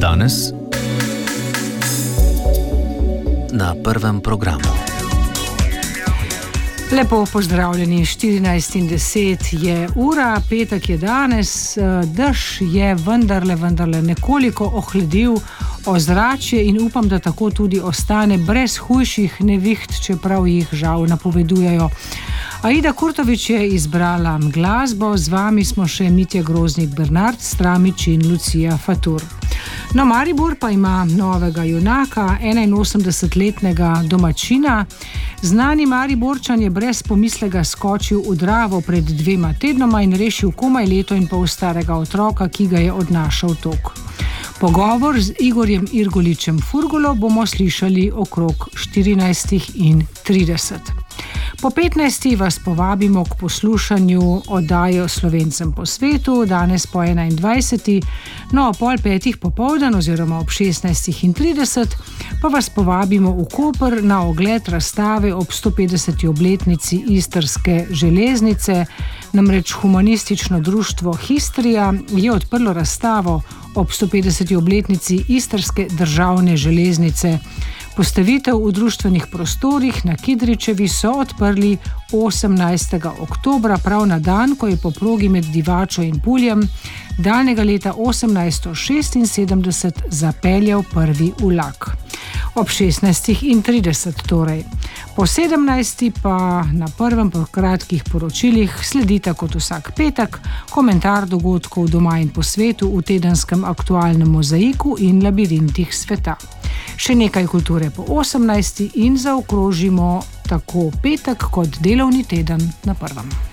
Danes na Prvem programu. Lepo pozdravljeni, 14:10 je ura, petek je danes, dež je vendarle nekoliko ohladil ozračje in upam, da tako tudi ostane brez hujših neviht, čeprav jih žal napovedujejo. Aida Kurtovič je izbrala glasbo, z vami smo še Mitja Groznik, Bernard Stramič in Lucija Fatur. No, Maribor pa ima novega junaka, 81-letnega domačina. Znani Mariborčan je brez pomislega skočil v Dravo pred 2 tednoma in rešil komaj leto in pol starega otroka, ki ga je odnašal tok. Pogovor z Igorjem Irgoličem Furgulo bomo slišali okrog 14:30. Po 15. vas povabimo k poslušanju oddaje o Slovencem po svetu, danes po 21. No, ob 4:30 popoldan oziroma ob 16:30 pa vas povabimo v Koper na ogled razstave ob 150. obletnici Istrske železnice. Namreč humanistično društvo Histrija je odprlo razstavo ob 150. obletnici Istrske državne železnice. Postavitev v društvenih prostorih na Kidričevi so odprli 18. oktobra, prav na dan, ko je po progi med Divačo in Puljem daljnega leta 1876 zapeljal prvi vlak. Ob 16:30 torej. Po 17. pa na prvem po kratkih poročilih sledita kot vsak petek komentar dogodkov doma in po svetu v tedenskem aktualnem mozaiku in labirintih sveta. Še nekaj kulture po 18. in zaokrožimo tako petek kot delovni teden na Prvem.